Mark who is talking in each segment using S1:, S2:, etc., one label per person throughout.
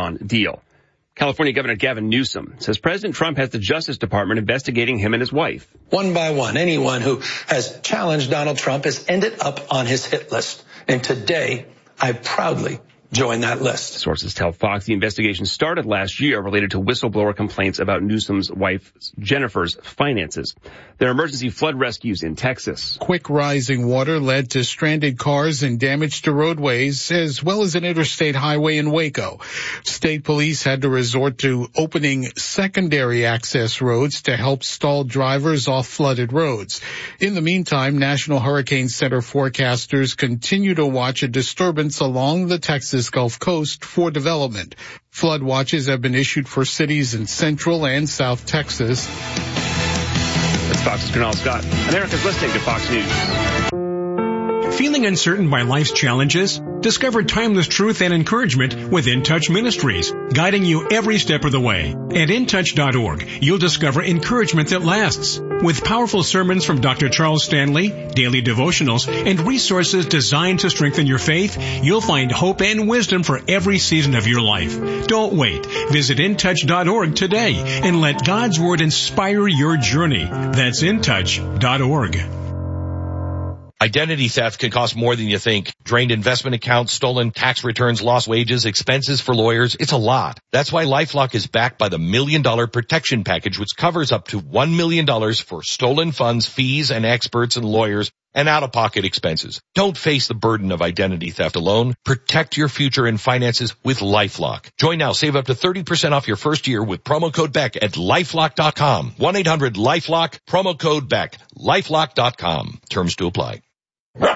S1: Enron deal. California Governor Gavin Newsom says President Trump has the Justice Department investigating him and his wife.
S2: One by one, anyone who has challenged Donald Trump has ended up on his hit list. And today, I proudly join that list.
S1: Sources tell Fox the investigation started last year related to whistleblower complaints about Newsom's wife Jennifer's finances. There are emergency flood rescues in Texas.
S3: Quick rising water led to stranded cars and damage to roadways, as well as an interstate highway in Waco. State police had to resort to opening secondary access roads to help stalled drivers off flooded roads. In the meantime, National Hurricane Center forecasters continue to watch a disturbance along the Texas Gulf Coast for development. Flood watches have been issued for cities in Central and South Texas.
S1: That's Fox's Kunal Scott. America's listening to Fox News.
S4: Feeling uncertain by life's challenges? Discover timeless truth and encouragement with In Touch Ministries, guiding you every step of the way. At intouch.org, you'll discover encouragement that lasts. With powerful sermons from Dr. Charles Stanley, daily devotionals, and resources designed to strengthen your faith, you'll find hope and wisdom for every season of your life. Don't wait. Visit intouch.org today and let God's Word inspire your journey. That's intouch.org.
S5: Identity theft can cost more than you think. Drained investment accounts, stolen tax returns, lost wages, expenses for lawyers. It's a lot. That's why LifeLock is backed by the $1 Million Protection Package, which covers up to $1 million for stolen funds, fees, and experts and lawyers, and out-of-pocket expenses. Don't face the burden of identity theft alone. Protect your future and finances with LifeLock. Join now. Save up to 30% off your first year with promo code BECK at LifeLock.com. 1-800-LifeLock, promo code BECK. LifeLock.com. Terms to apply.
S6: Okay,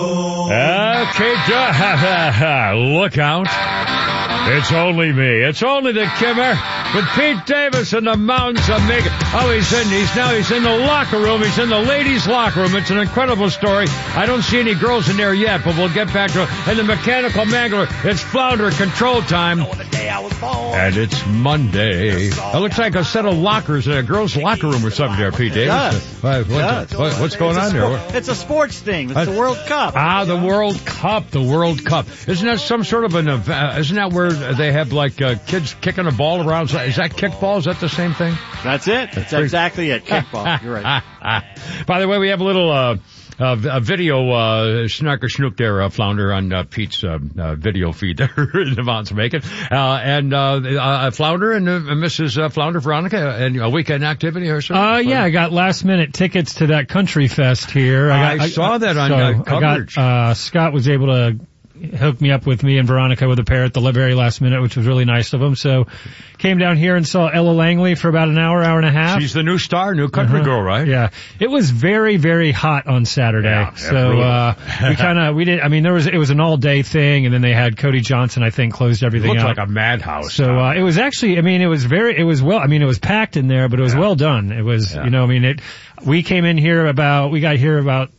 S6: look out. It's only me. It's only the Kimmer with Pete Davis in the mountains of Michigan. Oh, he's in the locker room. He's in the ladies' locker room. It's an incredible story. I don't see any girls in there yet, but we'll get back to it. And the mechanical mangler, it's Flounder control time. And it's Monday. It looks like a set of lockers in a girls' locker room or something there, Pete Davis. What's going on there?
S7: It's a sports thing. It's the World Cup.
S6: The World Cup. The World Cup. Isn't that some sort of an event? Isn't that where they have like kids kicking a ball around? Is that kickball? Is that the same thing?
S7: That's it. That's exactly it. Kickball. You're right.
S6: By the way, we have a little a video snarker schnook there, Flounder, on Pete's video feed there in the mountains of Macon. And Flounder and Mrs. Flounder, Veronica, and a weekend activity or something?
S8: Yeah, I got last minute tickets to that country fest here.
S6: I saw that on coverage.
S8: Scott was able to hook me up with me and Veronica with a pair at the very last minute, which was really nice of him. So came down here and saw Ella Langley for about an hour and a half.
S6: She's the new star, new country girl, right?
S8: Yeah. It was very, very hot on Saturday. Yeah, so, it was an all day thing, and then they had Cody Johnson, I think, closed everything
S6: up.
S8: It
S6: looked like a madhouse.
S8: So, it was actually, it was packed in there, but it was well done. It was, we got here about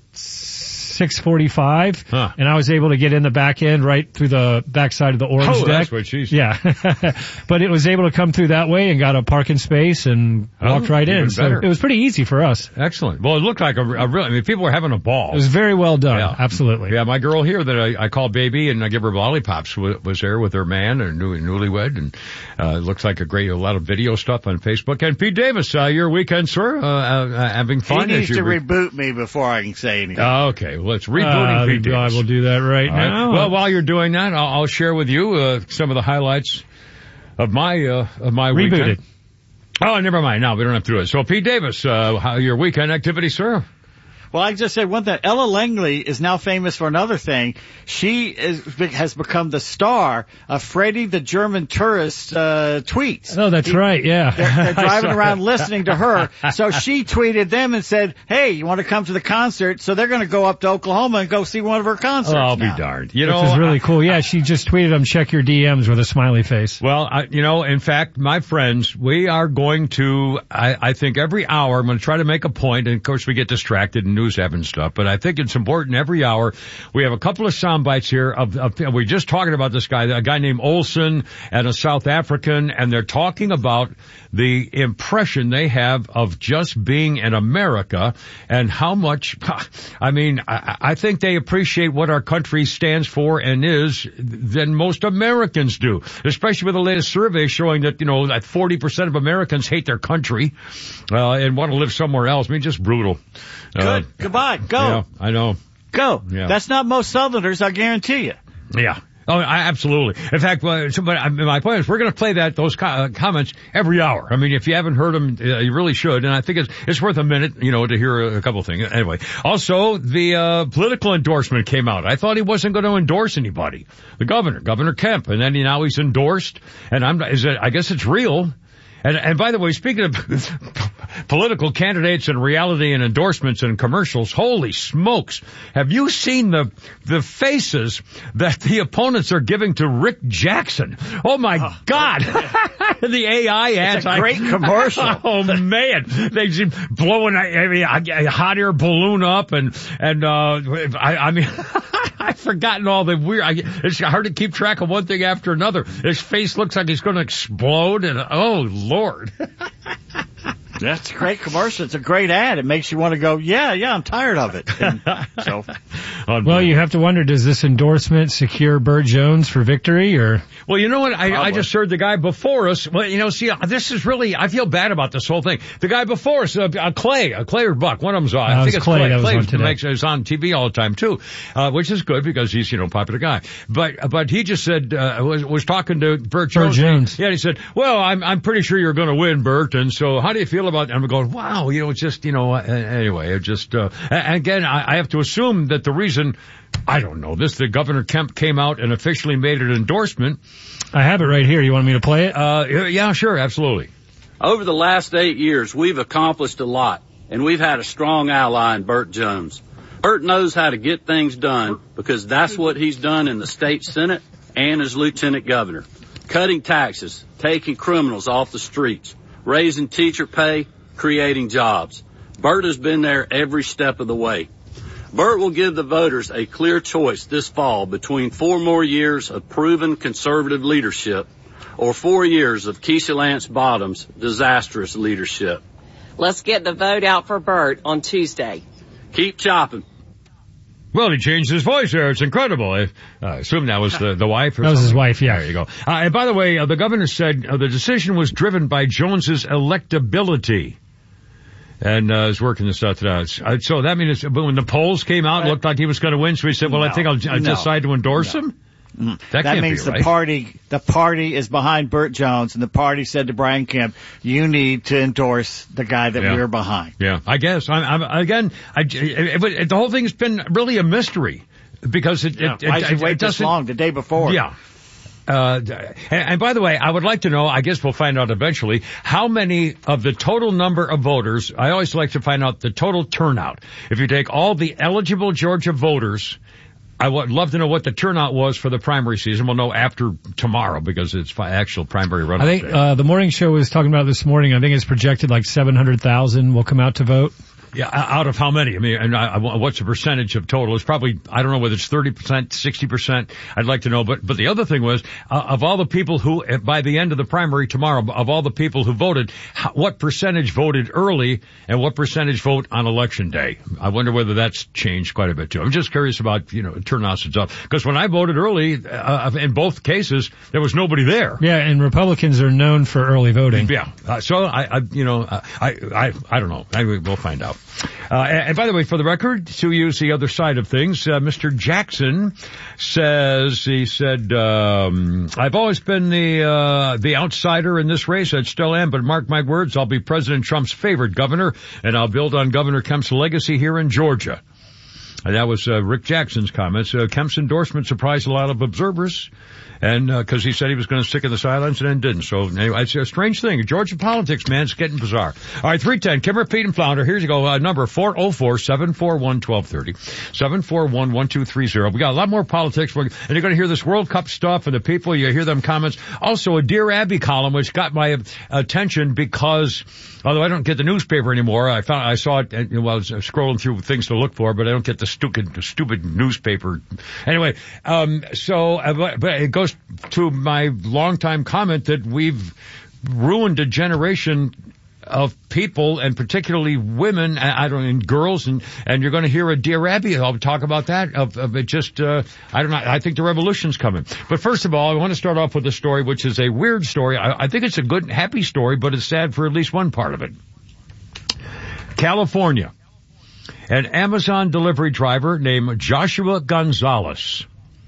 S8: 6:45, and I was able to get in the back end right through the backside of the orange deck.
S6: That's what she said.
S8: Yeah. But it was able to come through that way and got a parking space and walked right in. So it was pretty easy for us.
S6: Excellent. Well, it looked like people were having a ball.
S8: It was very well done. Yeah. Absolutely.
S6: Yeah, my girl here that I call baby and I give her lollipops was there with her man, her newlywed, and it looks like a lot of video stuff on Facebook. And Pete Davis, your weekend, sir, having fun.
S7: He needs to reboot me before I can say anything.
S6: Okay. Let's rebooting Pete Davis.
S8: I will do that right now.
S6: Right. Well, while you're doing that, I'll share with you some of the highlights of my
S8: Rebooted.
S6: weekend. Oh, never mind. No, we don't have to do it. So, Pete Davis, how your weekend activity, sir?
S7: Well, I just said one thing. Ella Langley is now famous for another thing. She has become the star of Freddie the German tourist tweets.
S8: Oh, that's right, yeah.
S7: They're driving around listening to her. So she tweeted them and said, hey, you want to come to the concert? So they're going to go up to Oklahoma and go see one of her concerts.
S6: Oh, I'll be darned.
S8: Which is really cool. Yeah, she just tweeted them, check your DMs with a smiley face.
S6: Well, in fact, my friends, we are going to, I think every hour, I'm going to try to make a point, and of course we get distracted and news having stuff, but I think it's important every hour. We have a couple of sound bites here we're just talking about this guy, a guy named Olsen and a South African, and they're talking about the impression they have of just being in America and how much, I think they appreciate what our country stands for and is than most Americans do, especially with the latest survey showing that, that 40% of Americans hate their country, and want to live somewhere else. just brutal.
S7: Good. Goodbye. Go.
S6: Yeah, I know.
S7: Go.
S6: Yeah.
S7: That's not most Southerners, I guarantee you.
S6: Yeah. Oh, absolutely. In fact, my point is we're going to play those comments every hour. If you haven't heard them, you really should. And I think it's worth a minute, to hear a couple of things. Anyway, also the political endorsement came out. I thought he wasn't going to endorse anybody. The Governor Kemp, and then now he's endorsed. And I guess it's real. And by the way, speaking of political candidates and reality and endorsements and commercials, holy smokes. Have you seen the faces that the opponents are giving to Rick Jackson? Oh my God. The AI ads.
S7: It's a great commercial.
S6: Oh man. They seem blowing a hot air balloon up and I've forgotten all the weird, it's hard to keep track of one thing after another. His face looks like he's going to explode and oh Lord.
S7: That's a great commercial. It's a great ad. It makes you want to go, yeah, I'm tired of it.
S8: Well, you have to wonder, does this endorsement secure Burt Jones for victory or?
S6: Well, you know what? I just heard the guy before us. Well, see, this is really, I feel bad about this whole thing. The guy before us, Clay or Buck, one of them's on. I think it's Clay. He's on TV all the time too, which is good because he's, a popular guy. But he just said, was talking to Burt Jones. Yeah, he said, well, I'm pretty sure you're going to win, Burt. And so how do you feel about, and we're going, wow, it's just, anyway, it just, again, I have to assume that the reason, I don't know, the Governor Kemp came out and officially made an endorsement.
S8: I have it right here. You want me to play it?
S6: Yeah, sure, absolutely.
S9: Over the last 8 years, we've accomplished a lot, and we've had a strong ally in Burt Jones. Burt knows how to get things done because that's what he's done in the state Senate and as lieutenant governor. Cutting taxes, taking criminals off the streets, raising teacher pay, creating jobs. Burt has been there every step of the way. Burt will give the voters a clear choice this fall between 4 more years of proven conservative leadership or 4 years of Keisha Lance Bottoms' disastrous leadership.
S10: Let's get the vote out for Burt on Tuesday.
S9: Keep chopping.
S6: Well, he changed his voice there. It's incredible. I assume that was the wife or something.
S8: That was his wife, yeah.
S6: There you go. And by the way, the governor said the decision was driven by Jones's electability. And is working this out today. So that means when the polls came out, it looked like he was going to win. So he said, well, I think I'll decide to endorse him.
S7: That means the party is behind Burt Jones, and the party said to Brian Kemp, you need to endorse the guy that we're behind.
S6: Yeah, I guess. The whole thing's been really a mystery because
S7: why did you wait this long the day before?
S6: Yeah. And by the way, I would like to know, I guess we'll find out eventually, how many of the total number of voters, I always like to find out the total turnout. If you take all the eligible Georgia voters, I would love to know what the turnout was for the primary season. We'll know after tomorrow because it's actual primary runoff.
S8: I think the morning show was talking about this morning. I think it's projected like 700,000 will come out to vote.
S6: Yeah, out of how many? What's the percentage of total? It's probably, I don't know whether it's 30%, 60%. I'd like to know. But the other thing was, of all the people who, by the end of the primary tomorrow, of all the people who voted, what percentage voted early and what percentage vote on election day? I wonder whether that's changed quite a bit too. I'm just curious about, turnouts and stuff. Because when I voted early, in both cases, there was nobody there.
S8: Yeah, and Republicans are known for early voting.
S6: Yeah. So I don't know. We'll find out. And by the way, for the record, to use the other side of things, Mr. Jackson he said, I've always been the outsider in this race. I still am, but mark my words, I'll be President Trump's favorite governor, and I'll build on Governor Kemp's legacy here in Georgia. And that was Rick Jackson's comments. Kemp's endorsement surprised a lot of observers. And, cause he said he was going to stick in the sidelines and then didn't. So anyway, it's a strange thing. Georgia politics, man, it's getting bizarre. All right, 310, Kimmer, Pete, and Flounder. Here you go. Number 404-741-1230. 741-1230. We got a lot more politics. And you're going to hear this World Cup stuff and the people, you hear them comments. Also a Dear Abby column, which got my attention because, although I don't get the newspaper anymore, I saw it while I was scrolling through things to look for, but I don't get the stupid newspaper. Anyway, but it goes to my longtime comment that we've ruined a generation of people, and particularly women, and girls, and you're going to hear a Dear Abby. I'll talk about that. Of it just, I don't know. I think the revolution's coming. But first of all, I want to start off with a story which is a weird story. I think it's a good, happy story, but it's sad for at least one part of it. California. An Amazon delivery driver named Joshua Gonzalez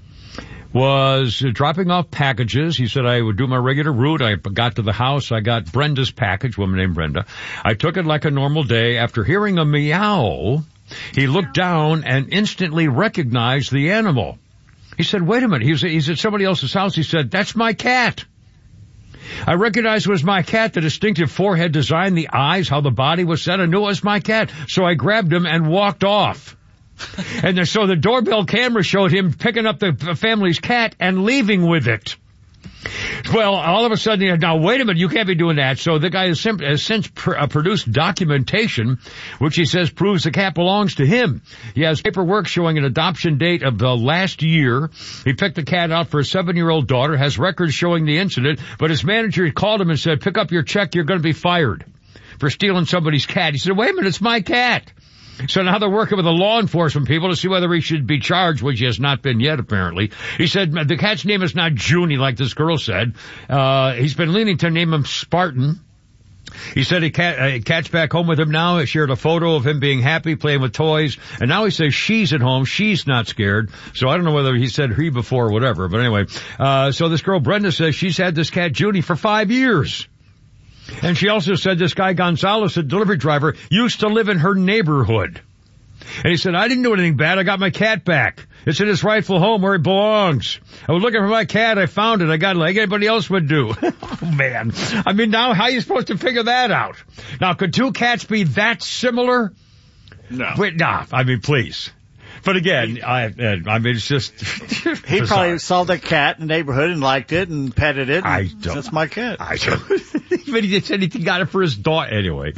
S6: was dropping off packages. He said, I would do my regular route. I got to the house. I got Brenda's package, woman named Brenda. I took it like a normal day. After hearing a meow, he looked down and instantly recognized the animal. He said, wait a minute. He's at somebody else's house. He said, that's my cat. I recognized it was my cat, the distinctive forehead design, the eyes, how the body was set. I knew it was my cat. So I grabbed him and walked off. And so the doorbell camera showed him picking up the family's cat and leaving with it. Well, all of a sudden, now wait a minute, you can't be doing that. So the guy has since produced documentation, which he says proves the cat belongs to him. He has paperwork showing an adoption date of the last year. He picked the cat out for a 7-year-old daughter, has records showing the incident, but his manager called him and said, pick up your check, you're going to be fired for stealing somebody's cat. He said, wait a minute, it's my cat. So now they're working with the law enforcement people to see whether he should be charged, which he has not been yet, apparently. He said the cat's name is not Junie, like this girl said. He's been leaning to name him Spartan. He said cat's back home with him now. He shared a photo of him being happy, playing with toys. And now he says she's at home. She's not scared. So I don't know whether he said he before or whatever. But anyway, so this girl Brenda says she's had this cat Junie for 5 years. And she also said this guy Gonzalez, a delivery driver, used to live in her neighborhood. And he said, I didn't do anything bad. I got my cat back. It's in its rightful home where it belongs. I was looking for my cat. I found it. I got it like anybody else would do. Oh, man. I mean, now how are you supposed to figure that out? Now, could two cats be that similar?
S7: No.
S6: Wait, nah. I mean, please. But again, I mean, it's just
S7: he probably saw the cat in the neighborhood and liked it and petted it. That's my cat.
S6: I don't even he said he got it for his dog anyway.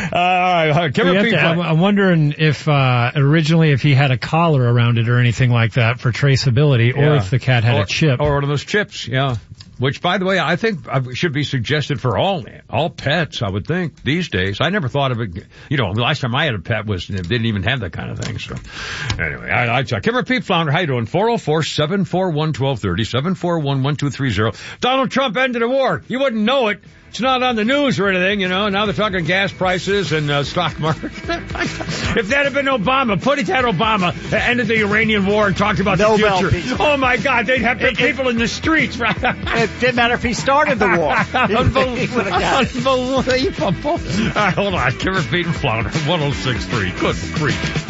S6: I'm
S8: wondering if originally if he had a collar around it or anything like that for traceability, or if the cat had a chip,
S6: or one of those chips. Yeah. Which, by the way, I think should be suggested for all pets, I would think, these days. I never thought of it. You know, the last time I had a pet didn't even have that kind of thing. So, anyway, I check. Kimmer, Pete, Flounder, how you doing? 404-741-1230, 741-1230. Donald Trump ended a war. You wouldn't know it. It's not on the news or anything, you know. Now they're talking gas prices and stock market. If that had been Obama, put it that Obama ended the Iranian war and talked about the future. Peace. Oh, my God, they'd have people in the streets.
S7: It didn't matter if he started the war.
S6: Unbelievable. All right, hold on. Kimmer, Pete, and Flounder, 106.3. Good grief.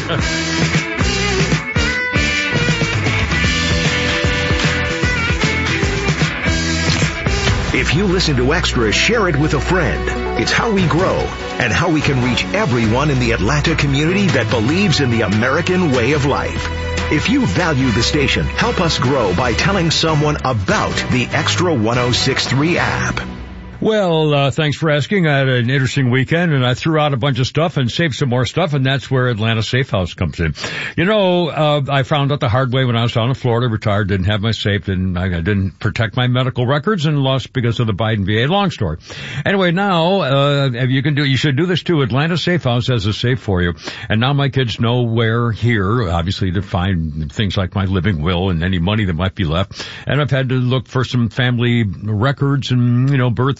S11: If you listen to Extra, share it with a friend. It's how we grow and how we can reach everyone in the Atlanta community that believes in the American way of life. If you value the station, help us grow by telling someone about the Extra 106.3 app.
S6: Well, thanks for asking. I had an interesting weekend, and I threw out a bunch of stuff and saved some more stuff, and that's where Atlanta Safe House comes in. You know, I found out the hard way when I was down in Florida, retired, didn't have my safe, and I didn't protect my medical records and lost because of the Biden VA. Long story. Anyway, now, you should do this too. Atlanta Safe House has a safe for you. And now my kids know where here, obviously, to find things like my living will and any money that might be left. And I've had to look for some family records and, you know, birth and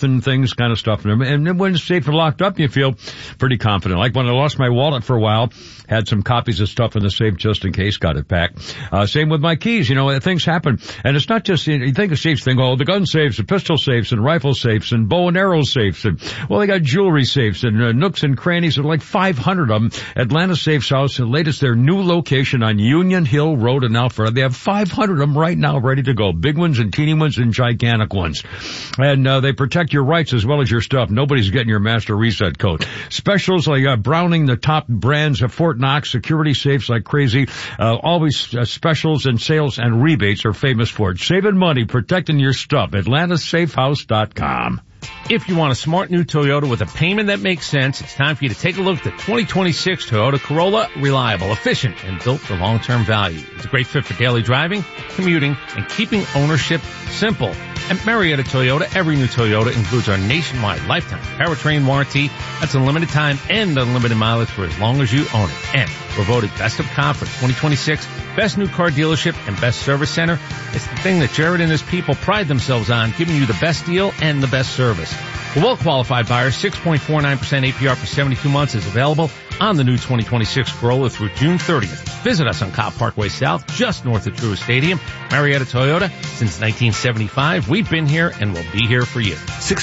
S6: and things kind of stuff in them. And when it's safe and locked up, you feel pretty confident. Like when I lost my wallet for a while, had some copies of stuff in the safe just in case, got it back. Same with my keys. Things happen. And it's not just, you think of safes, think, the gun safes, the pistol safes, and rifle safes, and bow and arrow safes. And, they got jewelry safes and nooks and crannies. There are like 500 of them. Atlanta Safes House, the latest, their new location on Union Hill Road in Alpharetta. They have 500 of them right now ready to go. Big ones and teeny ones and gigantic ones. And they protect your rights as well as your stuff. Nobody's getting your master reset code. Specials like Browning, the top brands of Fort Knox, security safes like crazy. Always specials and sales and rebates are famous for it. Saving money, protecting your stuff. AtlantaSafeHouse.com.
S12: If you want a smart new Toyota with a payment that makes sense, it's time for you to take a look at the 2026 Toyota Corolla. Reliable, efficient, and built for long-term value. It's a great fit for daily driving, commuting, and keeping ownership simple. At Marietta Toyota, every new Toyota includes our nationwide lifetime powertrain warranty. That's unlimited time and unlimited mileage for as long as you own it. And we're voted Best of Comp for 2026, Best New Car Dealership, and Best Service Center. It's the thing that Jared and his people pride themselves on, giving you the best deal and the best service. For well-qualified buyers, 6.49% APR for 72 months is available on the new 2026 Corolla through June 30th. Visit us on Cobb Parkway South, just north of Truist Stadium. Marietta Toyota, since 1975, we've been here and will be here for you.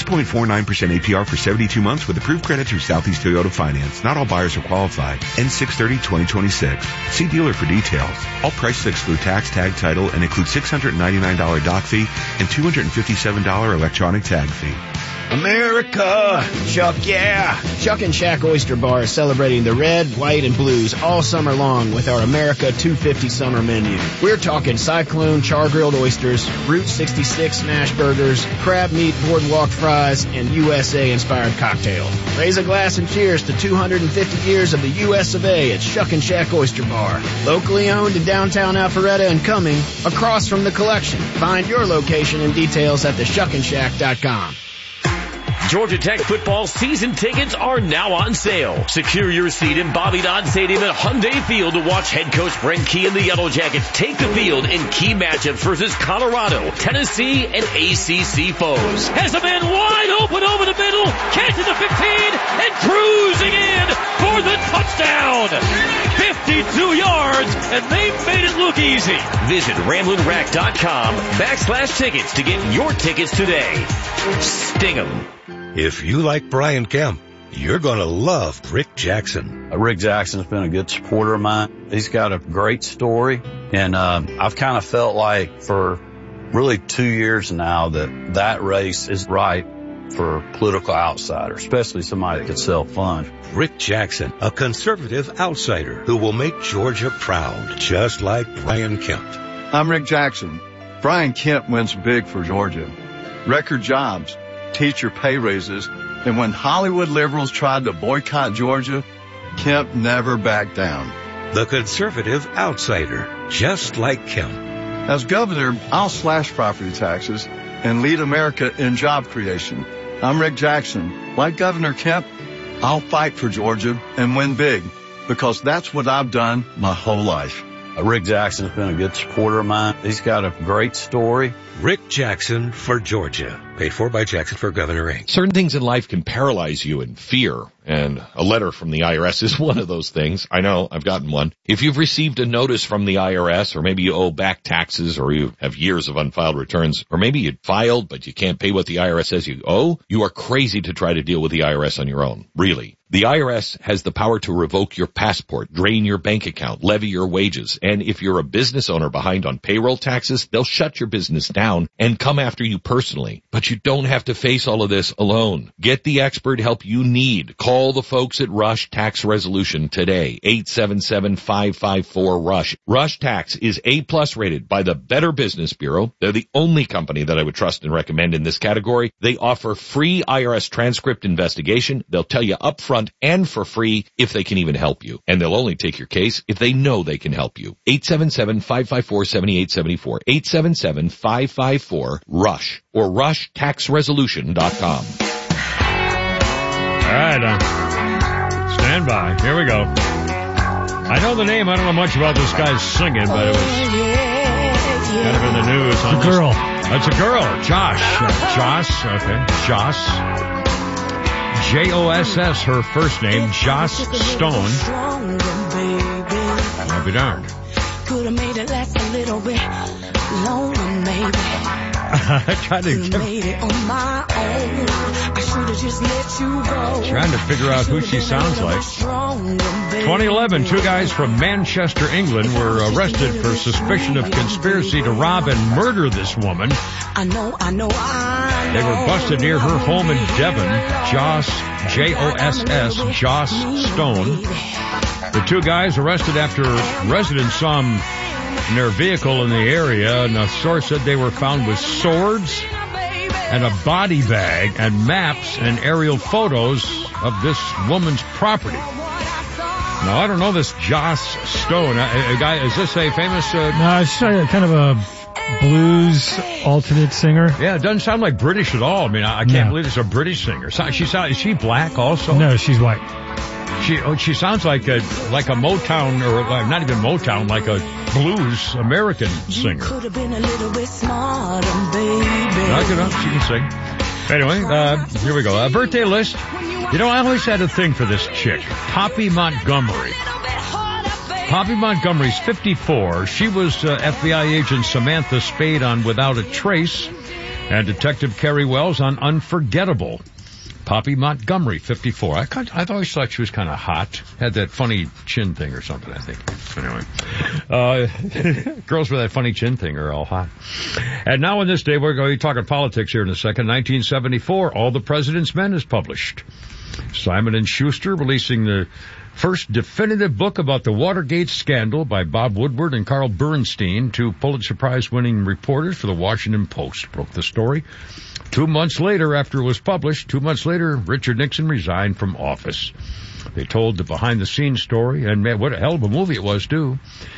S13: 6.49% APR for 72 months with approved credit through Southeast Toyota Finance. Not all buyers are qualified. End 6/30/2026. See dealer for details. All prices exclude tax, tag, title, and include $699 dock fee and $257 electronic tag fee.
S14: America! Chuck, yeah! Chuck and Shack Oyster Bar is celebrating the red, white, and blues all summer long with our America 250 summer menu. We're talking Cyclone char-grilled oysters, Route 66 smash burgers, crab meat boardwalk fries, and USA-inspired cocktails. Raise a glass and cheers to 250 years of the US of A at Chuck and Shack Oyster Bar. Locally owned in downtown Alpharetta and Cumming, across from the collection. Find your location and details at theshuckandshack.com.
S15: Georgia Tech football season tickets are now on sale. Secure your seat in Bobby Dodd Stadium at Hyundai Field to watch head coach Brent Key and the Yellow Jackets take the field in key matchups versus Colorado, Tennessee, and ACC foes. Has a man wide open over the middle, catches the 15, and cruising in for the touchdown. 52 yards, and they made it look easy. Visit RamblinRack.com/tickets to get your tickets today. Sting 'em.
S16: If you like Brian Kemp, you're going to love Rick Jackson.
S9: Rick Jackson's been a good supporter of mine. He's got a great story, and I've kind of felt like for really 2 years now that race is right for a political outsider, especially somebody that could sell funds.
S16: Rick Jackson, a conservative outsider who will make Georgia proud, just like Brian Kemp.
S17: I'm Rick Jackson. Brian Kemp wins big for Georgia. Record jobs, teacher pay raises, and when Hollywood liberals tried to boycott Georgia, Kemp never backed down.
S16: The conservative outsider, just like Kemp.
S17: As governor, I'll slash property taxes and lead America in job creation. I'm Rick Jackson. Like Governor Kemp, I'll fight for Georgia and win big, because that's what I've done my whole life.
S9: Rick Jackson's been a good supporter of mine. He's got a great story.
S16: Rick Jackson for Georgia. Paid for by Jackson for Governor Inc.
S5: Certain things in life can paralyze you in fear, and a letter from the IRS is one of those things. I know, I've gotten one. If you've received a notice from the IRS, or maybe you owe back taxes, or you have years of unfiled returns, or maybe you filed but you can't pay what the IRS says you owe, you are crazy to try to deal with the IRS on your own. Really. The IRS has the power to revoke your passport, drain your bank account, levy your wages, and if you're a business owner behind on payroll taxes, they'll shut your business down and come after you personally. But you don't have to face all of this alone. Get the expert help you need. Call the folks at Rush Tax Resolution today, 877-554-RUSH. Rush Tax is A+ rated by the Better Business Bureau. They're the only company that I would trust and recommend in this category. They offer free IRS transcript investigation. They'll tell you up front and for free if they can even help you. And they'll only take your case if they know they can help you. 877-554-7874. 877-554-RUSH or RushTaxResolution.com.
S6: All right, stand by. Here we go. I know the name. I don't know much about this guy singing, but it was kind of in the news.
S8: The girl.
S6: That's a girl, Josh. Joss, okay. Joss. Joss, her first name, Joss Stone. I'll be darned.
S18: Could have made it last a little bit longer, maybe.
S6: Trying to figure out who she sounds like. 2011, two guys from Manchester, England were arrested for suspicion of conspiracy to rob and murder this woman. They were busted near her home in Devon. Joss, Joss, Joss Stone. The two guys arrested after residents saw them in their vehicle in the area, and a source said they were found with swords and a body bag and maps and aerial photos of this woman's property. Now, I don't know this Joss Stone. A guy, is this a famous...
S8: No, she's kind of a blues alternate singer.
S6: Yeah, it doesn't sound like British at all. I mean, I can't believe it's a British singer. Is she black also?
S8: No, she's white.
S6: She sounds like a Motown, or not even Motown, like a blues American singer.
S18: Could have been a little bit smarter, baby.
S6: Not good enough. She can sing. Anyway, here we go. Birthday list. You know, I always had a thing for this chick, Poppy Montgomery. Poppy Montgomery's 54. She was FBI agent Samantha Spade on Without a Trace, and Detective Carrie Wells on Unforgettable. Poppy Montgomery, 54. I always thought she was kind of hot. Had that funny chin thing or something, I think. Anyway, girls with that funny chin thing are all hot. And now on this day, we're going to be talking politics here in a second. 1974, All the President's Men is published. Simon & Schuster releasing the first definitive book about the Watergate scandal by Bob Woodward and Carl Bernstein, two Pulitzer Prize-winning reporters for the Washington Post, broke the story. 2 months later, after it was published, Richard Nixon resigned from office. They told the behind-the-scenes story, and man, what a hell of a movie it was, too.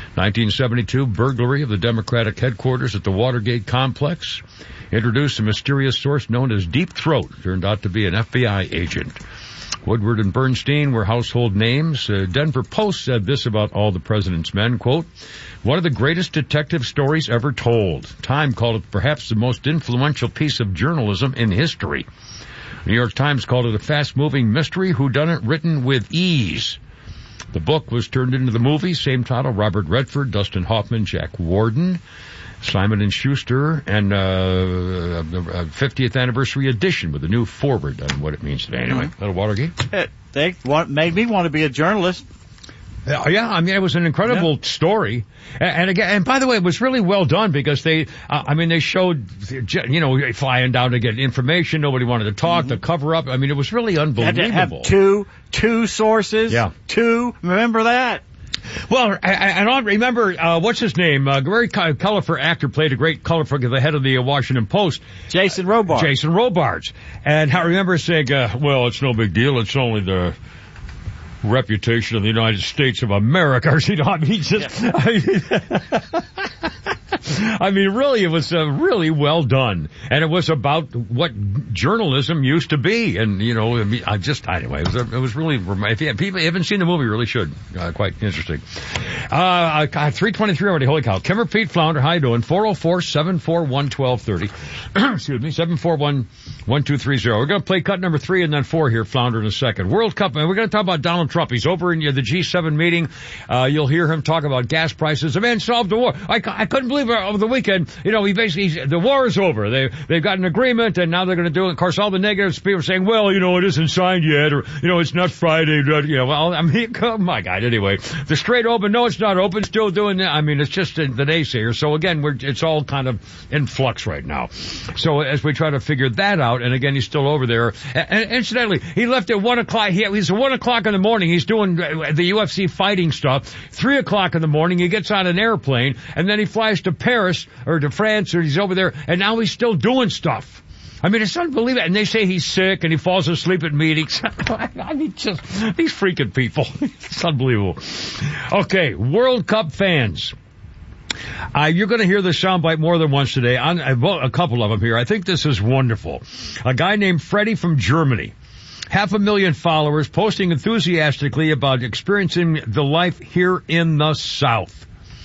S6: 1972, burglary of the Democratic headquarters at the Watergate complex. Introduced a mysterious source known as Deep Throat. Turned out to be an FBI agent. Woodward and Bernstein were household names. Denver Post said this about All the President's Men, quote, one of the greatest detective stories ever told. Time called it perhaps the most influential piece of journalism in history. New York Times called it a fast-moving mystery whodunit written with ease. The book was turned into the movie, same title, Robert Redford, Dustin Hoffman, Jack Warden, Simon & Schuster, and the 50th anniversary edition with a new foreword on what it means today. Anyway, little Watergate.
S7: They made me want to be a journalist.
S6: Yeah, I mean, it was an incredible story. And again, and by the way, it was really well done because they showed, flying down to get information. Nobody wanted to talk, the cover up. I mean, it was really unbelievable.
S7: Had to have two sources.
S6: Yeah.
S7: Remember that?
S6: Well, and I remember, what's his name? A very colorful actor played a great colorful, the head of the Washington Post.
S7: Jason Robards. And I remember saying, well, it's no big deal. It's only the reputation of the United States of America. I mean, really, it was really well done. And it was about what journalism used to be. And, anyway, it was really, if people haven't seen the movie, you really should. Quite interesting. 3:23 already, holy cow. Kimmer, Pete, Flounder, how you doing? 404-741-1230. Excuse me, 741-1230. We're going to play cut number 3 and then 4 here, Flounder, in a second. World Cup, and we're going to talk about Donald Trump. He's over in the G7 meeting. You'll hear him talk about gas prices. The man solved the war. I couldn't believe it over the weekend. The war is over. They've got an agreement, and now they're going to do it. Of course, all the negatives, people are saying, well, it isn't signed yet, or, it's not Friday. Well, I mean, oh my God, anyway. The Strait open, no, it's not open, still doing that. I mean, it's just the naysayer. So again, it's all kind of in flux right now. So as we try to figure that out, and again, he's still over there. And incidentally, he left at 1 o'clock. He's at 1 o'clock in the morning. He's doing the UFC fighting stuff. 3 o'clock in the morning, he gets on an airplane, and then he flies to Paris or to France, or he's over there, and now he's still doing stuff. I mean, it's unbelievable. And they say he's sick and he falls asleep at meetings. I mean, just these freaking people. It's unbelievable. Okay, World Cup fans. You're going to hear this soundbite more than once today. A couple of them here. I think this is wonderful. A guy named Freddie from Germany. 500,000 followers posting enthusiastically about experiencing the life here in the South.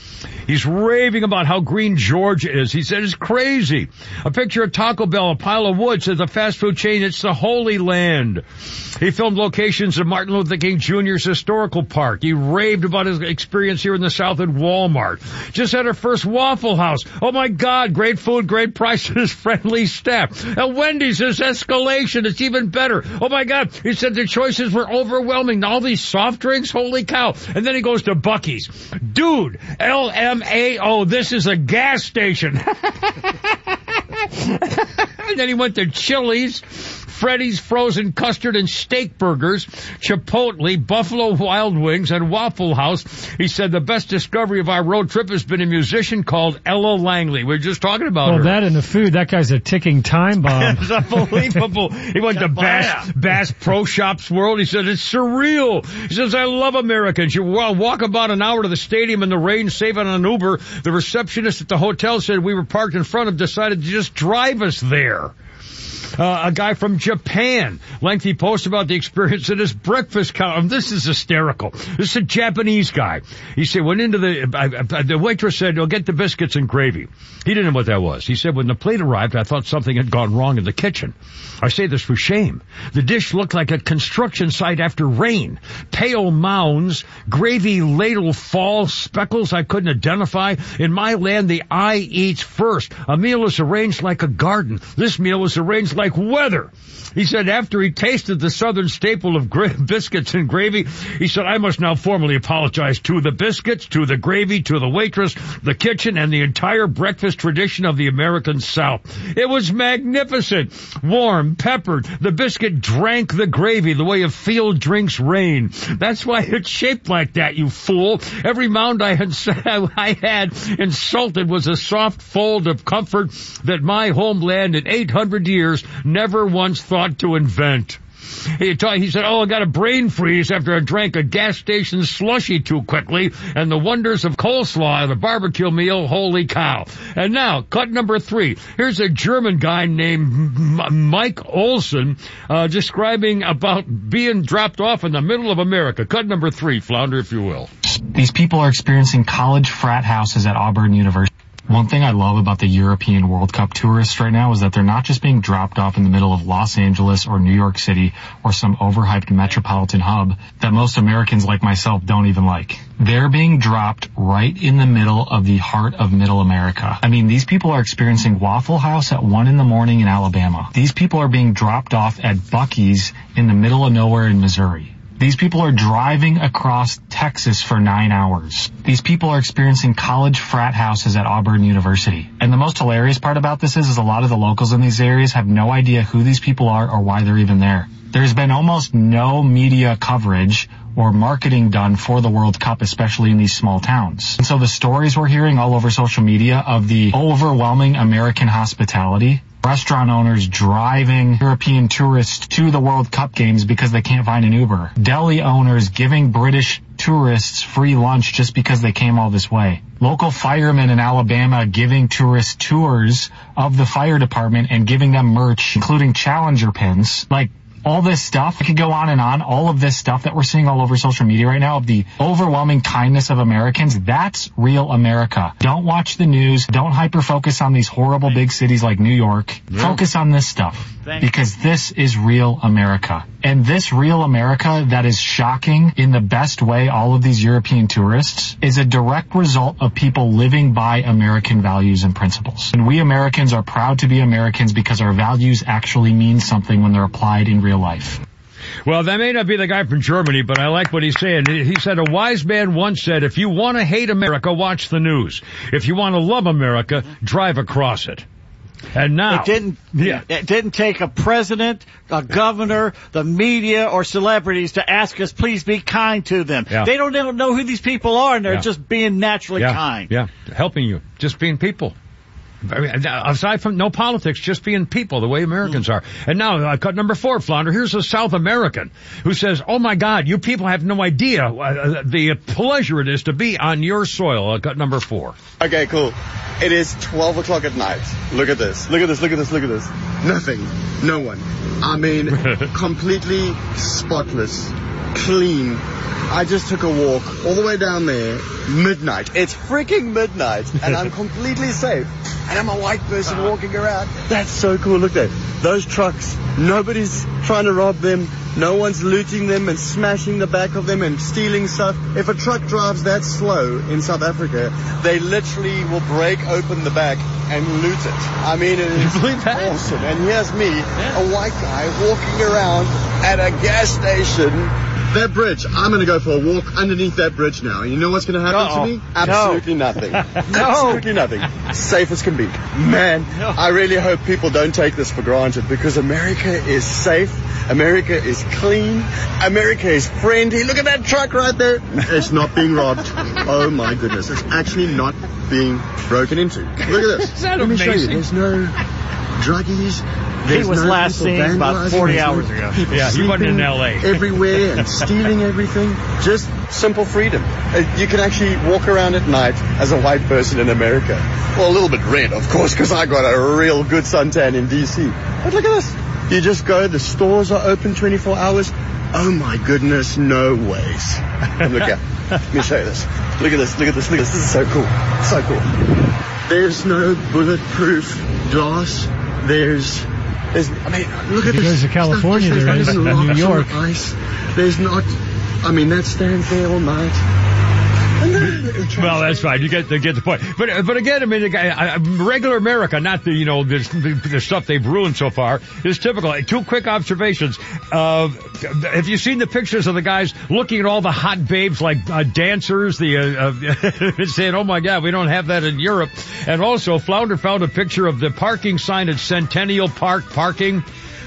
S6: He's raving about how green Georgia is. He said it's crazy. A picture of Taco Bell, a pile of wood, says the fast food chain, it's the Holy Land. He filmed locations of Martin Luther King Jr.'s historical park. He raved about his experience here in the South at Walmart. Just had our first Waffle House. Oh my God, great food, great prices, friendly staff. At Wendy's, there's escalation. It's even better. Oh my God, he said the choices were overwhelming. All these soft drinks, holy cow. And then he goes to Buc-ee's. Dude, LMAO, this is a gas station. And then he went to Chili's, Freddy's Frozen Custard and Steak Burgers, Chipotle, Buffalo Wild Wings, and Waffle House. He said the best discovery of our road trip has been a musician called Ella Langley. We were just talking about her.
S8: Well, that and the food, that guy's a ticking time bomb.
S6: It's unbelievable. He went to Bass Pro Shops World. He said, it's surreal. He says, I love Americans. You walk about an hour to the stadium in the rain, saving on an Uber. The receptionist at the hotel said we were parked in front of, decided to just drive us there. A guy from Japan, lengthy post about the experience at his breakfast counter. This is hysterical. This is a Japanese guy. He said, went into the waitress said, "Oh, get the biscuits and gravy." He didn't know what that was. He said, when the plate arrived, I thought something had gone wrong in the kitchen. I say this for shame. The dish looked like a construction site after rain. Pale mounds, gravy ladle fall, speckles I couldn't identify. In my land, the eye eats first. A meal is arranged like a garden. This meal was arranged like weather. He said after he tasted the southern staple of biscuits and gravy, he said, I must now formally apologize to the biscuits, to the gravy, to the waitress, the kitchen, and the entire breakfast tradition of the American South. It was magnificent. Warm, peppered. The biscuit drank the gravy the way a field drinks rain. That's why it's shaped like that, you fool. Every mound I had insulted was a soft fold of comfort that my homeland in 800 years never once thought to invent. He said, I got a brain freeze after I drank a gas station slushy too quickly, and the wonders of coleslaw at a barbecue meal, holy cow. And now, cut number 3. Here's a German guy named Mike Olson, describing about being dropped off in the middle of America. Cut number 3, Flounder, if you will.
S19: These people are experiencing college frat houses at Auburn University. One thing I love about the European World Cup tourists right now is that they're not just being dropped off in the middle of Los Angeles or New York City or some overhyped metropolitan hub that most Americans like myself don't even like. They're being dropped right in the middle of the heart of middle America. I mean, these people are experiencing Waffle House at 1 a.m. in Alabama. These people are being dropped off at Buc-ee's in the middle of nowhere in Missouri. These people are driving across Texas for 9 hours. These people are experiencing college frat houses at Auburn University. And the most hilarious part about this is a lot of the locals in these areas have no idea who these people are or why they're even there. There's been almost no media coverage or marketing done for the World Cup, especially in these small towns. And so the stories we're hearing all over social media of the overwhelming American hospitality, restaurant owners driving European tourists to the World Cup games because they can't find an Uber, deli owners giving British tourists free lunch just because they came all this way, local firemen in Alabama giving tourists tours of the fire department and giving them merch, including Challenger pins, like all this stuff. I could go on and on. All of this stuff that we're seeing all over social media right now of the overwhelming kindness of Americans, that's real America. Don't watch the news. Don't hyper-focus on these horrible big cities like New York. Yeah. Focus on this stuff because this is real America. And this real America that is shocking in the best way all of these European tourists is a direct result of people living by American values and principles. And we Americans are proud to be Americans because our values actually mean something when they're applied in real life.
S6: Well, that may not be the guy from Germany, but I like what he's saying. He said, a wise man once said, if you want to hate America, watch the news. If you want to love America, drive across it. And now
S20: it didn't take a president, a governor, the media, or celebrities to ask us, please be kind to them. Yeah. They don't even know who these people are, and they're just being naturally kind.
S6: Yeah, helping you, just being people. Aside from no politics, just being people, the way Americans are. And now, cut number 4, Flounder. Here's a South American who says, oh my God, you people have no idea the pleasure it is to be on your soil. Cut number 4.
S21: Okay, cool. It is 12 o'clock at night. Look at this. Look at this. Look at this. Look at this. Nothing. No one. I mean, completely spotless. clean. I just took a walk all the way down there, midnight. It's freaking midnight, and I'm completely safe. And I'm a white person walking around. That's so cool. Look there. Those trucks, nobody's trying to rob them. No one's looting them and smashing the back of them and stealing stuff. If a truck drives that slow in South Africa, they literally will break open the back and loot it. I mean, it is awesome. And here's me, a white guy, walking around at a gas station. That bridge, I'm going to go for a walk underneath that bridge now. You know what's going to happen to me? Absolutely nothing. Absolutely nothing. Safe as can be. Man, I really hope people don't take this for granted, because America is safe. America is clean. America is friendly. Look at that truck right there. It's not being robbed. Oh my goodness. It's actually not being broken into. Look at this.
S20: Is that
S21: Let me
S20: amazing?
S21: show you. There's no druggies.
S20: He was last seen about 40 hours ago.
S7: Yeah, he wasn't in L.A.
S21: everywhere and stealing everything. Just simple freedom. You can actually walk around at night as a white person in America. Well, a little bit red, of course, because I got a real good suntan in D.C. But look at this. You just go, the stores are open 24 hours. Oh my goodness, no ways. Look at, let me show you this. Look at this, look at this, look at this. This is so cool. So cool. There's no bulletproof glass. I mean, look at this.
S8: There's a California, there is, in New York.
S21: Ice. There's not, I mean, that stands there all night.
S7: Well, that's fine. You get the point. But again, I mean, regular America, not the stuff they've ruined so far, is typical. Two quick observations. Have you seen the pictures of the guys looking at all the hot babes like dancers? Saying, "Oh my God, we don't have that in Europe." And also, Flounder found a picture of the parking sign at Centennial Park parking.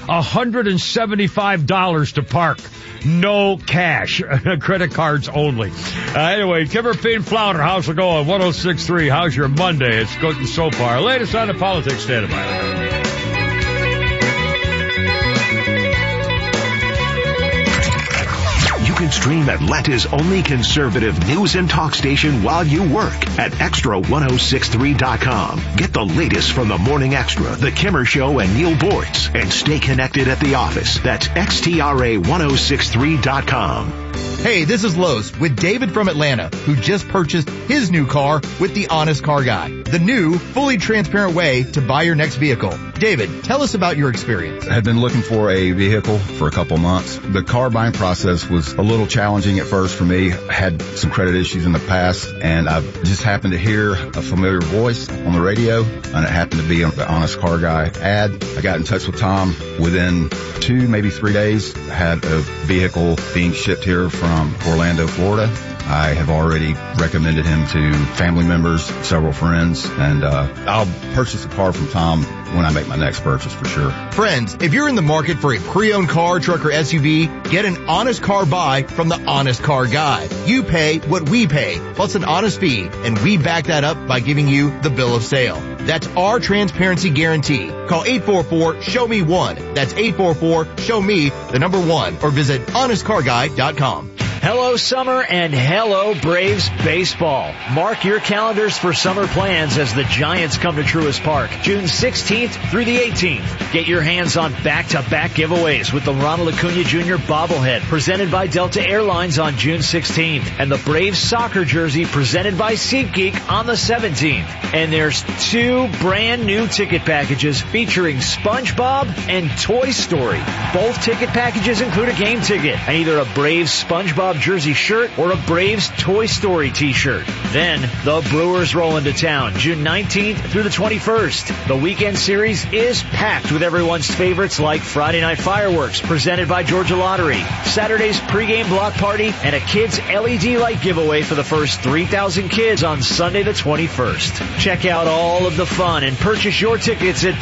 S7: $175 to park. No cash. Credit cards only. Anyway, Kimmer, Payne, Flounder, how's it going? 106.3. How's your Monday? It's good so far. Latest on the politics, stand by.
S11: You can stream Atlanta's only conservative news and talk station while you work at Extra1063.com. Get the latest from the Morning Extra, The Kimmer Show, and Neil Boortz, and stay connected at the office. That's XTRA1063.com.
S2: Hey, this is Lowe's with David from Atlanta, who just purchased his new car with the Honest Car Guy, the new, fully transparent way to buy your next vehicle. David, tell us about your experience.
S22: I had been looking for a vehicle for a couple months. The car buying process was a little challenging at first for me. I had some credit issues in the past, and I just happened to hear a familiar voice on the radio, and it happened to be the Honest Car Guy ad. I got in touch with Tom. Within 2, maybe 3 days, I had a vehicle being shipped here from Orlando, Florida. I have already recommended him to family members, several friends, and I'll purchase a car from Tom when I make my next purchase for sure.
S2: Friends, if you're in the market for a pre-owned car, truck, or SUV, get an honest car buy from the Honest Car Guy. You pay what we pay, plus an honest fee, and we back that up by giving you the bill of sale. That's our transparency guarantee. Call 844-SHOW-ME-1. That's 844-SHOW-ME, the number 1, or visit honestcarguy.com.
S23: Hello summer and hello Braves baseball. Mark your calendars for summer plans as the Giants come to Truist Park, June 16th through the 18th. Get your hands on back-to-back giveaways with the Ronald Acuna Jr. bobblehead presented by Delta Airlines on June 16th and the Braves soccer jersey presented by SeatGeek on the 17th. And there's 2 brand new ticket packages featuring SpongeBob and Toy Story. Both ticket packages include a game ticket and either a Braves SpongeBob jersey shirt or a Braves Toy Story t-shirt. Then the Brewers roll into town June 19th through the 21st. The weekend series is packed with everyone's favorites like Friday Night Fireworks presented by Georgia Lottery, Saturday's pregame block party, and a kids LED light giveaway for the first 3,000 kids on Sunday the 21st. Check out all of the fun and purchase your tickets at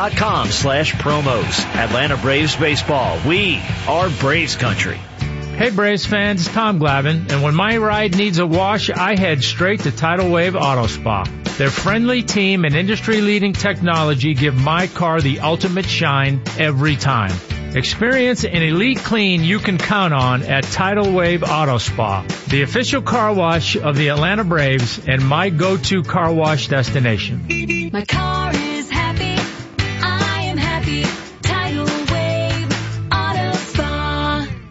S23: Braves.com/promos. Atlanta Braves baseball. We are Braves country.
S24: Hey Braves fans, it's Tom Glavine, and when my ride needs a wash, I head straight to Tidal Wave Auto Spa. Their friendly team and industry-leading technology give my car the ultimate shine every time. Experience an elite clean you can count on at Tidal Wave Auto Spa, the official car wash of the Atlanta Braves and my go-to car wash destination.
S18: My car is happy. I am happy. Tidal Wave Auto Spa.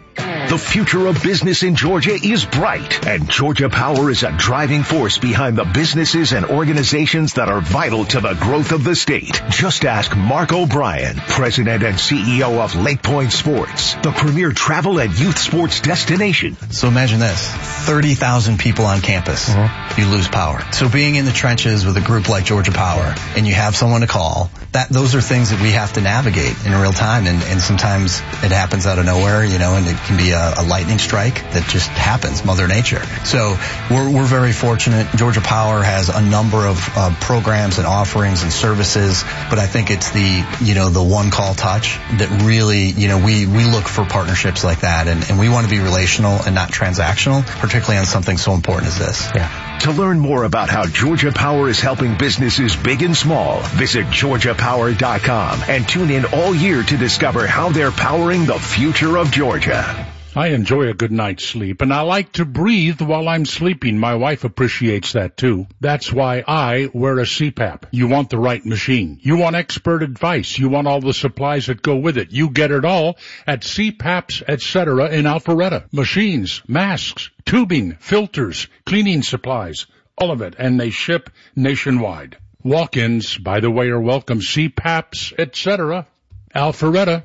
S11: The future of business in Georgia is bright, and Georgia Power is a driving force behind the businesses and organizations that are vital to the growth of the state. Just ask Mark O'Brien, President and CEO of Lake Point Sports, the premier travel and youth sports destination.
S1: So imagine this, 30,000 people on campus. You lose power. So being in the trenches with a group like Georgia Power, and you have someone to call, those are things that we have to navigate in real time, and sometimes it happens out of nowhere, and it can be a lightning strike that just happens, Mother Nature. So we're very fortunate. Georgia Power has a number of programs and offerings and services, but I think it's the one call touch that really, we look for partnerships like that, and we want to be relational and not transactional, particularly on something so important as this.
S11: Yeah. To learn more about how Georgia Power is helping businesses big and small, visit GeorgiaPower.com and tune in all year to discover how they're powering the future of Georgia.
S3: I enjoy a good night's sleep, and I like to breathe while I'm sleeping. My wife appreciates that too. That's why I wear a CPAP. You want the right machine. You want expert advice. You want all the supplies that go with it. You get it all at CPAPs, etc. in Alpharetta. Machines, masks, tubing, filters, cleaning supplies, all of it, and they ship nationwide. Walk-ins, by the way, are welcome. CPAPs, etc. Alpharetta,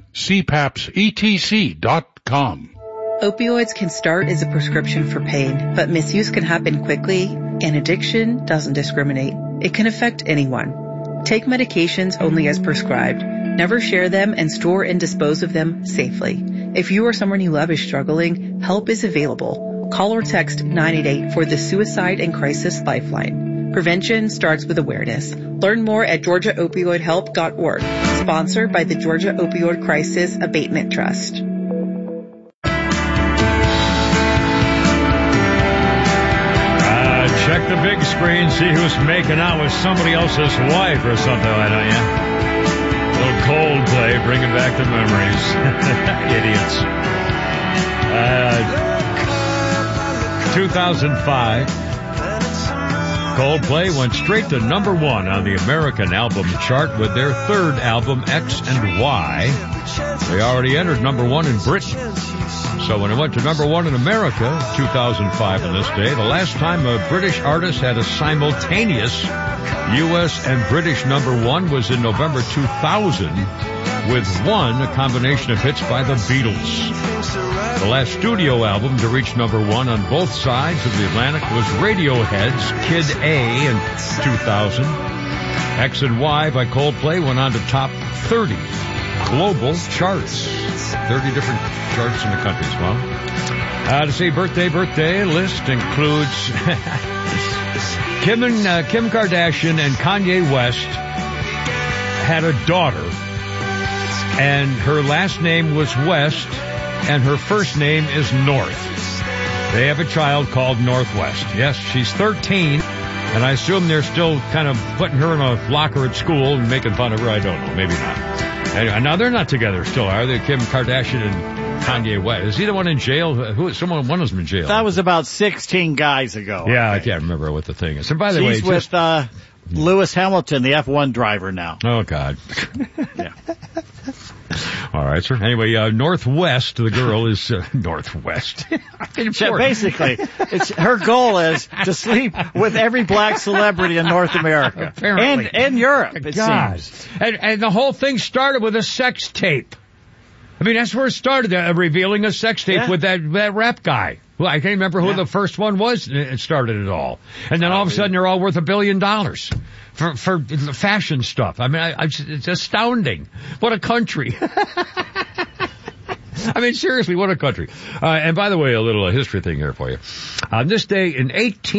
S3: CPAPs,
S4: Opioids can start as a prescription for pain, but misuse can happen quickly, and addiction doesn't discriminate. It can affect anyone. Take medications only as prescribed. Never share them and store and dispose of them safely. If you or someone you love is struggling, help is available. Call or text 988 for the Suicide and Crisis Lifeline. Prevention starts with awareness. Learn more at GeorgiaOpioidHelp.org. Sponsored by the Georgia Opioid Crisis Abatement Trust.
S7: Check the big screen, see who's making out with somebody else's wife or something like that, yeah? A little Coldplay, bringing back the memories. Idiots. 2005, Coldplay went straight to number 1 on the American album chart with their third album, X and Y. They already entered number 1 in Britain. So when it went to number 1 in America, 2005 on this day, the last time a British artist had a simultaneous U.S. and British number 1 was in November 2000 with One, a combination of hits by the Beatles. The last studio album to reach number 1 on both sides of the Atlantic was Radiohead's Kid A in 2000. X and Y by Coldplay went on to top 30 global charts. 30 different charts in the country as well. To see birthday list includes Kim Kardashian and Kanye West had a daughter, and her last name was West, and her first name is North. They have a child called Northwest. Yes, she's 13, and I assume they're still kind of putting her in a locker at school and making fun of her. I don't know, maybe not. Anyway, now they're not together still, are they? Kim Kardashian and Kanye West. Is he the one in jail? One of them in jail.
S20: That was about 16 guys ago.
S7: Yeah, I can't remember what the thing is. And by the way,
S20: she's with Lewis Hamilton, the F1 driver now.
S7: Oh God.
S20: Yeah.
S7: All right, sir. Anyway, Northwest, the girl is Northwest.
S20: Basically, her goal is to sleep with every black celebrity in North America.
S7: Apparently.
S20: And Europe, it seems.
S7: And the whole thing started with a sex tape. I mean, that's where it started, revealing a sex tape with that rap guy. Well, I can't remember who the first one was. It started it all. And then all of a sudden, they're all worth $1 billion. For fashion stuff. I mean, it's astounding. What a country. I mean, seriously, what a country. And by the way, a little history thing here for you. On this day in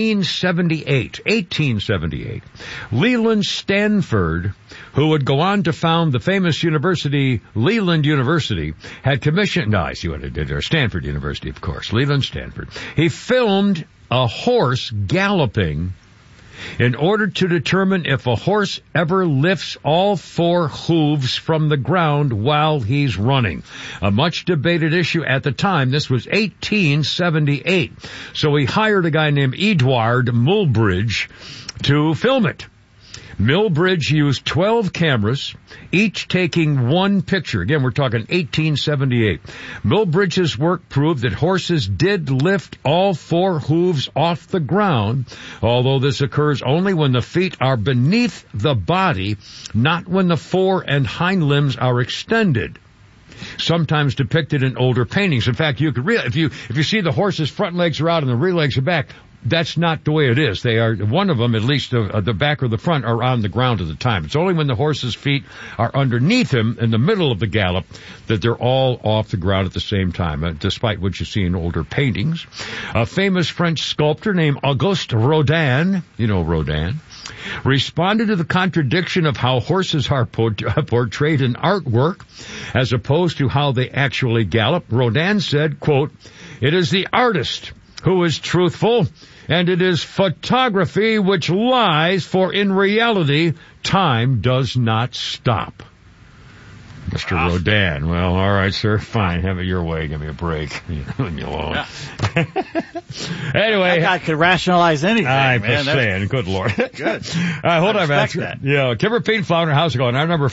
S7: 1878, Leland Stanford, who would go on to found the famous university, Leland University, had commissioned, no, I see what it did there, Stanford University, of course, Leland Stanford. He filmed a horse galloping in order to determine if a horse ever lifts all 4 hooves from the ground while he's running. A much debated issue at the time. This was 1878. So he hired a guy named Edward Mulbridge to film it. Millbridge used 12 cameras, each taking one picture. Again, we're talking 1878. Millbridge's work proved that horses did lift all four hooves off the ground, although this occurs only when the feet are beneath the body, not when the fore and hind limbs are extended. Sometimes depicted in older paintings. In fact, you could if you see the horse's front legs are out and the rear legs are back, that's not the way it is. They are, one of them, at least the back or the front, are on the ground at the time. It's only when the horse's feet are underneath him in the middle of the gallop that they're all off the ground at the same time, despite what you see in older paintings. A famous French sculptor named Auguste Rodin, you know Rodin, responded to the contradiction of how horses are portrayed in artwork as opposed to how they actually gallop. Rodin said, quote, "It is the artist who is truthful, and it is photography which lies, for in reality, time does not stop." Mr. Rodin. Well, all right, sir. Fine. Have it your way. Give me a break. Leave me alone. Yeah. Anyway.
S20: That guy could rationalize anything,
S7: I'm
S20: man.
S7: just saying. Good Lord.
S20: Good.
S7: All right, hold on, man. Yeah. Kimber, Pete, Flounder, how's it going? Our number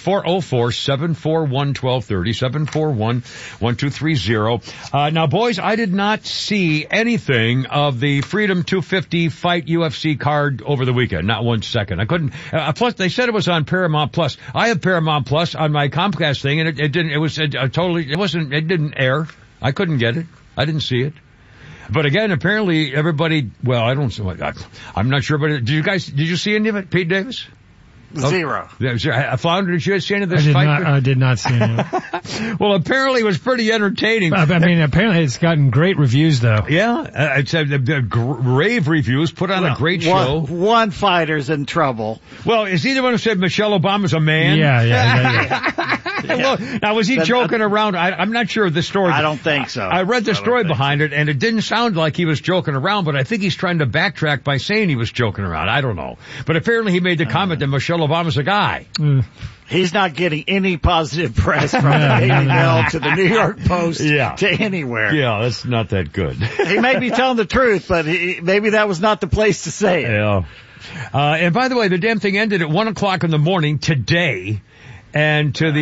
S7: 404-741-1230, 741-1230. Now, boys, I did not see anything of the Freedom 250 Fight UFC card over the weekend. Not 1 second. I couldn't. Plus, they said it was on Paramount Plus. I have Paramount Plus on my Comcast thing, and it didn't air. I couldn't get it. I didn't see it. But again, apparently everybody, I'm not sure, but did you see any of it, Pete Davis?
S20: Zero.
S7: Flounder, did you see any of this fight?
S8: I did not see any of it.
S7: Well, apparently it was pretty entertaining.
S8: I mean, apparently it's gotten great reviews, though.
S7: Yeah, it's rave reviews, put on a great show.
S20: One fighter's in trouble.
S7: Well, is he the one who said Michelle Obama's a man?
S8: Yeah.
S7: Well, now, was he joking around? I'm not sure of the story.
S20: I don't think so.
S7: I read the story behind it, and it didn't sound like he was joking around, but I think he's trying to backtrack by saying he was joking around. I don't know. But apparently he made the comment that Michelle Obama's a guy.
S20: He's not getting any positive press from the Daily Mail to the New York Post to anywhere.
S7: Yeah, that's not that good.
S20: He may be telling the truth, but maybe that was not the place to say it.
S7: Yeah. And by the way, the damn thing ended at 1 o'clock in the morning today. And to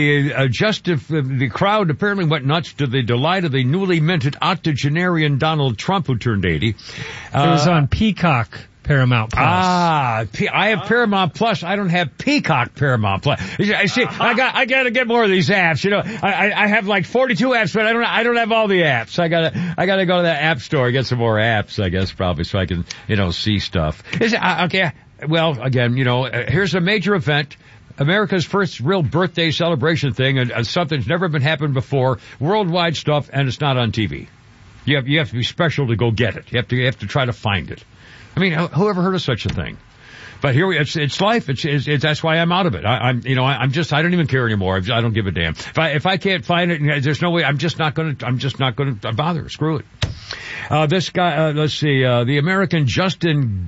S7: the crowd apparently went nuts to the delight of the newly minted octogenarian Donald Trump, who turned 80.
S8: It was on Peacock Paramount Plus.
S7: I have Paramount Plus. I don't have Peacock Paramount Plus. I see. I gotta get more of these apps. You know, I have like 42 apps, but I don't have all the apps. I gotta go to that app store and get some more apps, I guess, probably, so I can, see stuff. Okay. Well, again, here's a major event. America's first real birthday celebration thing, and something's never been happened before, worldwide stuff, and it's not on TV. You have to be special to go get it. You have to try to find it. I mean, who ever heard of such a thing? But here it's life. It's that's why I'm out of it. I don't even care anymore. I don't give a damn. If I can't find it, there's no way. I'm just not gonna bother. Screw it. This guy, let's see, the American Justin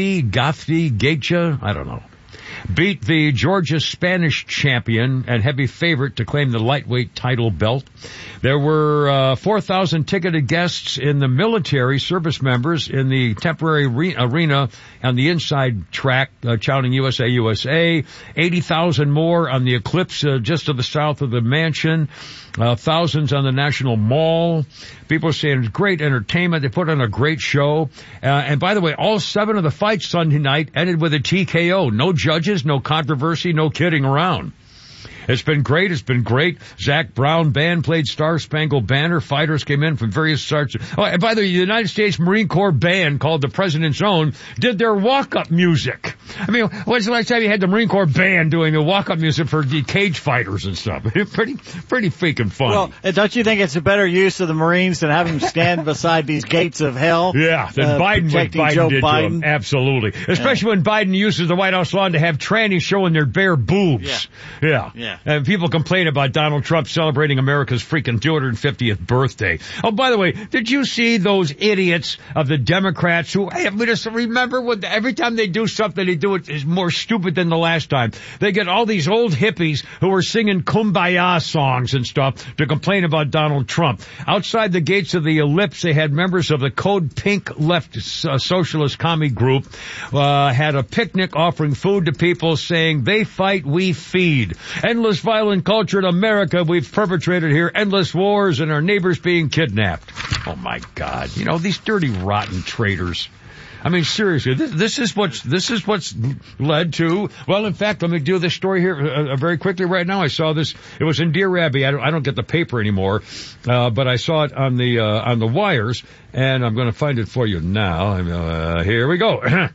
S7: Gaethje, I don't know, beat the Georgia Spanish champion and heavy favorite to claim the lightweight title belt. There were 4,000 ticketed guests in the military service members in the temporary arena on the inside track, shouting USA, USA. 80,000 more on the Eclipse just to the south of the mansion. Thousands on the National Mall. People are saying it's great entertainment. They put on a great show. And by the way, all 7 of the fights Sunday night ended with a TKO. No judges, no controversy, no kidding around. It's been great. Zach Brown Band played Star Spangled Banner. Fighters came in from various starts. Oh, and by the way, the United States Marine Corps band called the President's Own did their walk-up music. I mean, when's the last time you had the Marine Corps band doing the walk-up music for the cage fighters and stuff? Pretty freaking fun.
S20: Well, don't you think it's a better use of the Marines than having them stand beside these gates of hell?
S7: Yeah, than Biden did to him. Absolutely. Especially when Biden uses the White House lawn to have trannies showing their bare boobs.
S20: Yeah.
S7: And people complain about Donald Trump celebrating America's freaking 250th birthday. Oh, by the way, did you see those idiots of the Democrats who, hey, just remember every time they do something, they do it is more stupid than the last time. They get all these old hippies who are singing Kumbaya songs and stuff to complain about Donald Trump. Outside the gates of the Ellipse, they had members of the Code Pink left socialist commie group, had a picnic offering food to people saying, they fight, we feed. Endless violent culture in America we've perpetrated here, endless wars and our neighbors being kidnapped. Oh my God. You know, these dirty, rotten traitors. I mean, seriously, this is what's led to, well, in fact, let me do this story here very quickly right now. I saw this, it was in Dear Abby. I don't get the paper anymore, but I saw it on the wires, and I'm going to find it for you now. Here we go.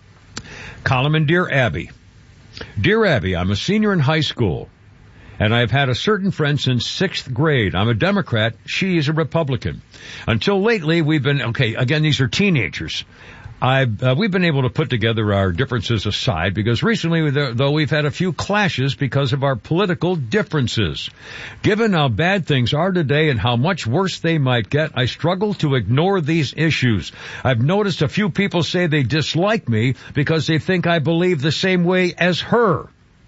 S7: Column in Dear Abby. Dear Abby, I'm a senior in high school, and I've had a certain friend since 6th grade. I'm a Democrat. She is a Republican. Until lately, we've been, okay, again, these are teenagers. We've been able to put together our differences aside because recently, though, we've had a few clashes because of our political differences. Given how bad things are today and how much worse they might get, I struggle to ignore these issues. I've noticed a few people say they dislike me because they think I believe the same way as her.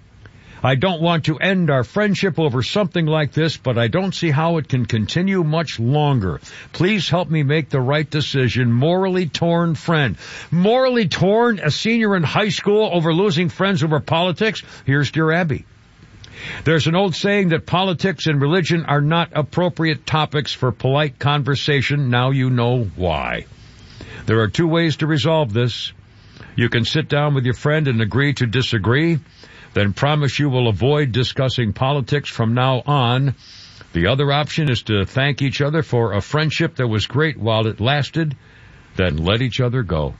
S7: I don't want to end our friendship over something like this, but I don't see how it can continue much longer. Please help me make the right decision. Morally torn friend. Morally torn, a senior in high school over losing friends over politics? Here's Dear Abby. There's an old saying that politics and religion are not appropriate topics for polite conversation. Now you know why. There are 2 ways to resolve this. You can sit down with your friend and agree to disagree, then promise you will avoid discussing politics from now on. The other option is to thank each other for a friendship that was great while it lasted, then let each other go.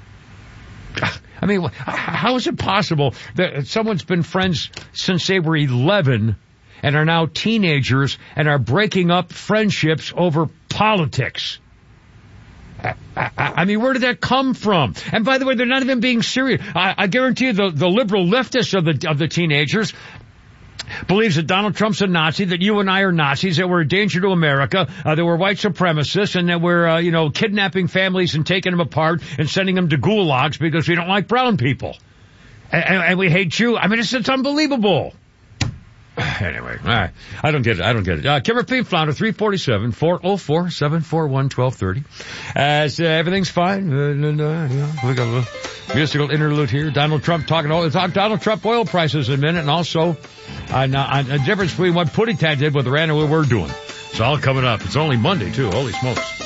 S7: I mean, how is it possible that someone's been friends since they were 11 and are now teenagers and are breaking up friendships over politics? I mean, where did that come from? And by the way, they're not even being serious. I guarantee you the liberal leftists of the teenagers believes that Donald Trump's a Nazi, that you and I are Nazis, that we're a danger to America, that we're white supremacists, and that we're, kidnapping families and taking them apart and sending them to gulags because we don't like brown people. And we hate you. I mean, it's unbelievable. Anyway, all right. I don't get it. Kimmer Pete Flounder, 347-404-741-1230. As everything's fine. We got a little musical interlude here. Donald Trump talk Donald Trump oil prices in a minute, and also a difference between what Putty Tag did with Iran and what we're doing. It's all coming up. It's only Monday, too. Holy smokes.